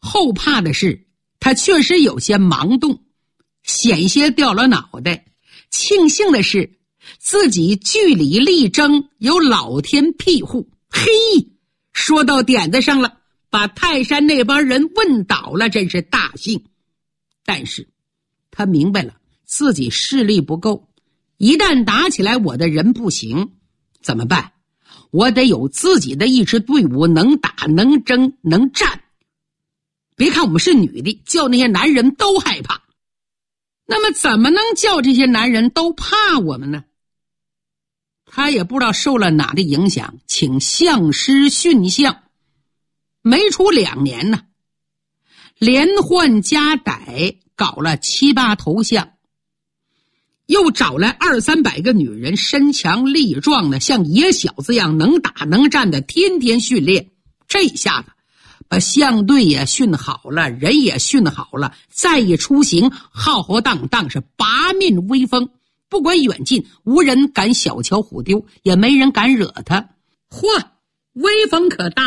后怕的是他确实有些盲动，险些掉了脑袋。庆幸的是自己据理力争，有老天庇护。嘿，说到点子上了，把泰山那帮人问倒了，真是大幸。但是他明白了自己势力不够，一旦打起来我的人不行，怎么办？我得有自己的一支队伍，能打能争能战。别看我们是女的，叫那些男人都害怕。那么怎么能叫这些男人都怕我们呢？他也不知道受了哪的影响，请相师训相。没出2年呢，连换加逮，搞了7、8头相，又找来200-300个女人，身强力壮的，像野小子一样能打能战的，天天训练。这下子把相队也训好了，人也训好了，再一出行浩浩荡荡，是拔面威风，不管远近，无人敢小瞧虎丢，也没人敢惹他。嚯，威风可大